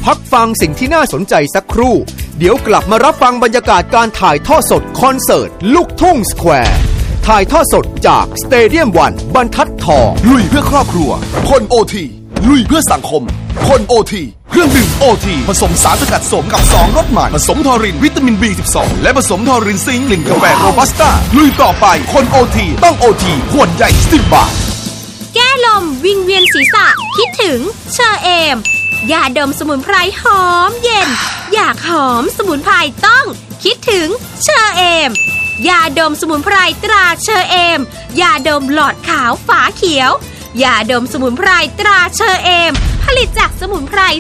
พักฟังสิ่งที่น่าสนใจสักครู่เดี๋ยวกลับมารับฟังบรรยากาศการถ่ายทอดสดคอนเสิร์ตลูกทุ่งสแควร์ถ่ายทอดสดจากสเตเดียมวันบรรทัดทองลุยเพื่อครอบครัวคนโอทีลุยเพื่อสังคมคนโอทีเครื่องดื่มโอทีผสมสารสกัดสมกับ2รสใหม่ผสมทอรินวิตามิน B12 และผสมทอรินซิงค์กลิ่นกาแฟโรบัสต้าลุยต่อไปคนโอทีต้องโอทีขวดใหญ่10 บาทแก้ลมวิงเวียนศีรษะคิดถึงเชอเอมยาดมสมุนไพรหอมเย็นอยากหอมสมุนไพรต้องคิดถึงเชอเอมยาดมสมุนไพรตราเชอเอมยาดมหลอดขาวฝาเขียวยาดมสมุนไพรตราเชอเอมผลิตจากสมุนไพร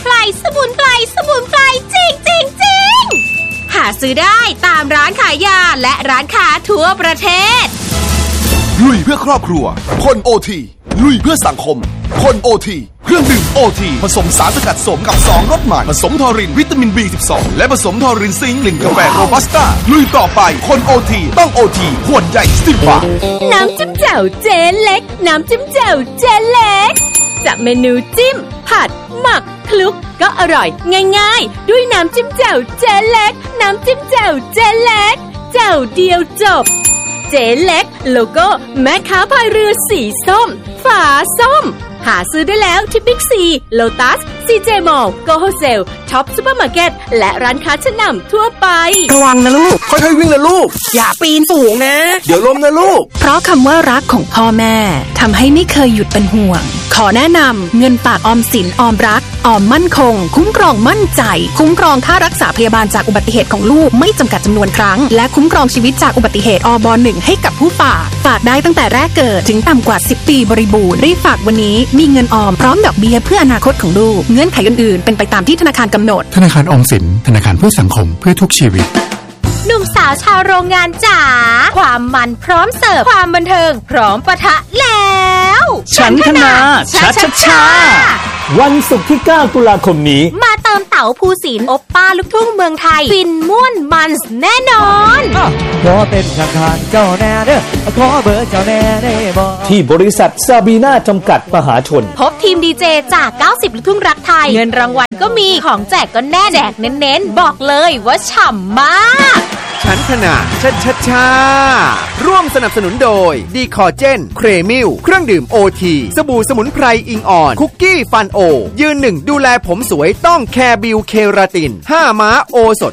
จริงหาซื้อได้ตามร้านขายยาและร้านค้าทั่วประเทศลุยเพื่อครอบครัวคนโอทีลุยเพื่อสังคมคนโอทีเครื่องดื่มโอทีผสมสารสกัดสมกับ2รสใหม่ผสมทอรินวิตามิน B12 และผสมทอรินซิงค์กลิ่นกาแฟโรบัสต้าลุยต่อไปคนโอทีต้องโอทีขวดใหญ่10 บาทน้ำจิ้มแจ่วเจ๊เล็กน้ำจิ้มแจ่วเจ๊เล็กจากเมนูจิ้มผัดหมักคลุกก็อร่อยง่ายๆด้วยน้ำจิ้มแจ่วเจ๊เล็กน้ำจิ้มแจ่วเจ๊เล็กแจ่วเดียวจบเจ๊เล็กโลโก้แม่ค้าพายเรือสีส้มฝาส้มหาซื้อได้แล้วที่บิ๊กซีโลตัสซีเจมอลล์โกโฮเซลท็อปซุปเปอร์มาร์เก็ตและร้านค้าชั้นนำทั่วไประวังนะลูกค่อยๆวิ่งนะลูกอย่าปีนสูงนะเดี๋ยวล้มนะลูกเพราะคำว่ารักของพ่อแม่ทำให้ไม่เคยหยุดเป็นห่วงขอแนะนำเงินฝากออมสินออมรักออมมั่นคงคุ้มครองมั่นใจคุ้มครองค่ารักษาพยาบาลจากอุบัติเหตุของลูกไม่จำกัดจำนวนครั้งและคุ้มครองชีวิตจากอุบัติเหตุอบ.1 ให้กับผู้ฝากได้ตั้งแต่แรกเกิดถึงต่ำกว่า10 ปีบริบูรณ์รีบฝากวันนี้มีเงินออมพร้อมดอกเบี้ยเพื่ออนาคตของลูกเงื่อนไขอื่นๆเป็นไปตามที่ธนาคารกำหนดธนาคารออมสินธนาคารเพื่อสังคมเพื่อทุกชีวิตหนุ่มสาวชาวโรงงานจ๋าความมันพร้อมเสิร์ฟความบันเทิงพร้อมปะทะแล้วฉันธนาชาวันศุกร์ที่9ตุลาคมนี้มาเติมเต๋าภูสินทร์โอปป้าลูกทุ่งเมืองไทยฟินม่วนมันแน่นอนขอเป็นข้างๆเจ้าแน่เด้อขอเบอร์เจ้าแน่ได้บ่ที่บริษัทซาบีน่าจำกัดมหาชนพบทีมดีเจจาก90ลูกทุ่งรักไทยเงินรางวัลก็มีของแจกก็แน่แจกเน้นๆบอกเลยว่าฉ่ำมากฉันธนาชาร่วมสนับสนุนโดยดีคอเจนเครมิลเครื่องดื่มโอทีสบู่สมุนไพรอิงอ่อนคุกกี้ฟันโอยืนหนึ่งดูแลผมสวยต้องแคร์บิวเคราติน5 ม้าโอสด